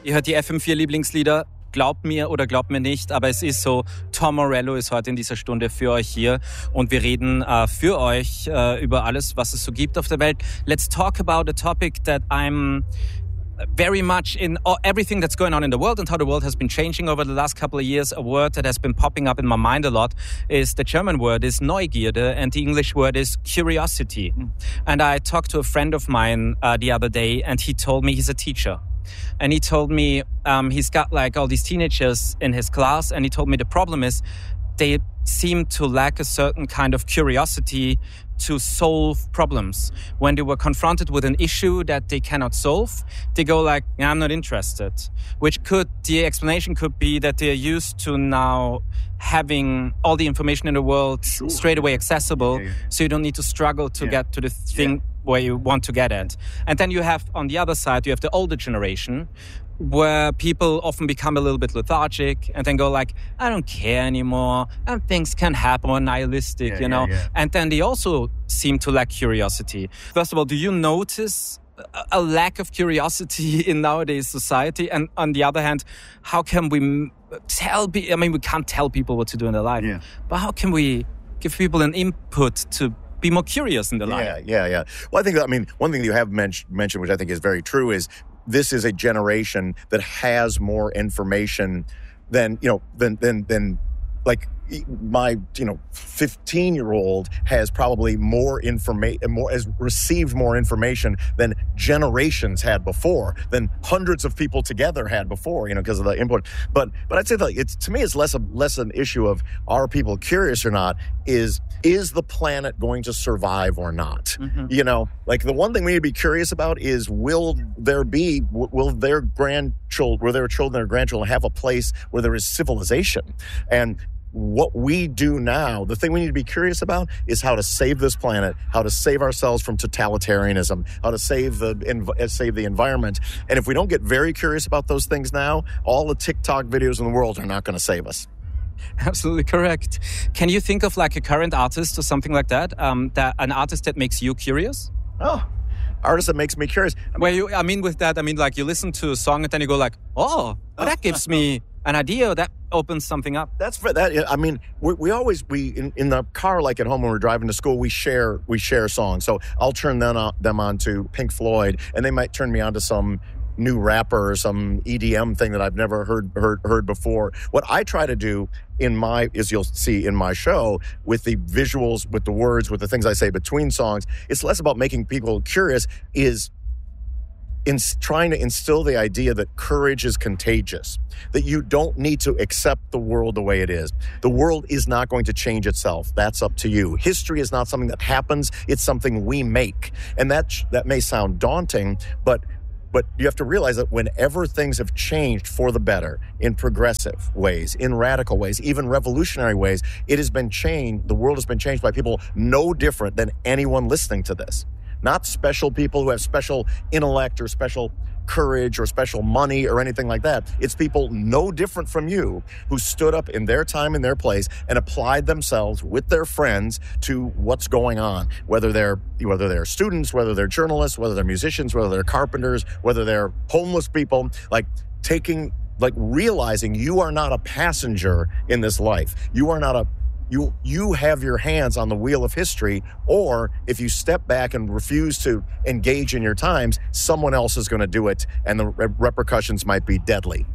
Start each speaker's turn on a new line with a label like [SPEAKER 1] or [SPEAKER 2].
[SPEAKER 1] Ihr hört die FM4 Lieblingslieder. Glaubt mir oder glaubt mir nicht, aber es ist so, Tom Morello ist heute in dieser Stunde für euch hier und wir reden für euch über alles, was es so gibt auf der Welt. Let's talk about a topic that I'm very much in everything that's going on in the world and how the world has been changing over the last couple of years. A word that has been popping up in my mind a lot is the German word is Neugierde and the English word is curiosity. And I talked to a friend of mine the other day and he told me he's a teacher. And he told me he's got like all these teenagers in his class and he told me the problem is they seem to lack a certain kind of curiosity to solve problems. When they were confronted with an issue that they cannot solve, they go like, yeah, I'm not interested. The explanation could be that they're used to now having all the information in the world straight away accessible, so you don't need to struggle to get to the thing where you want to get at. And then you have, on the other side, you have the older generation, where people often become a little bit lethargic and then go like, I don't care anymore, and things can happen, nihilistic, you know. Yeah. And then they also seem to lack curiosity. First of all, do you notice a lack of curiosity in nowadays society? And on the other hand, how can we we can't tell people what to do in their life, but how can we give people an input to be more curious in their life?
[SPEAKER 2] Yeah. Well, one thing that you have mentioned, which I think is very true, is this is a generation that has more information than like my 15-year-old has probably has received more information than generations had before, than hundreds of people together had before, because of the input. But I'd say that to me it's less an issue of are people curious or not, is the planet going to survive or not? Mm-hmm. Like the one thing we need to be curious about is will their children or grandchildren have a place where there is civilization? And what we do now, the thing we need to be curious about is how to save this planet, how to save ourselves from totalitarianism, how to save the environment. And if we don't get very curious about those things now, all the TikTok videos in the world are not going to save us.
[SPEAKER 1] Absolutely correct. Can you think of like a current artist or something like that? An artist that makes you curious?
[SPEAKER 2] Oh, artist that makes me curious.
[SPEAKER 1] Like you listen to a song and then you go like, that gives me an idea, that opens something up.
[SPEAKER 2] That's for that. We in the car, like at home when we're driving to school, we share songs. So I'll turn them on to Pink Floyd, and they might turn me on to some new rapper or some EDM thing that I've never heard before. What I try to do is you'll see in my show with the visuals, with the words, with the things I say between songs, it's less about making people curious, is in trying to instill the idea that courage is contagious, that you don't need to accept the world the way it is. The world is not going to change itself. That's up to you. History is not something that happens. It's something we make. And that may sound daunting, but you have to realize that whenever things have changed for the better, in progressive ways, in radical ways, even revolutionary ways, the world has been changed by people no different than anyone listening to this. Not special people who have special intellect or special courage or special money or anything like that. It's people no different from you who stood up in their time and their place and applied themselves with their friends to what's going on. Whether they're students, whether they're journalists, whether they're musicians, whether they're carpenters, whether they're homeless people, realizing you are not a passenger in this life. You are not you have your hands on the wheel of history, or if you step back and refuse to engage in your times, someone else is going to do it, and the repercussions might be deadly.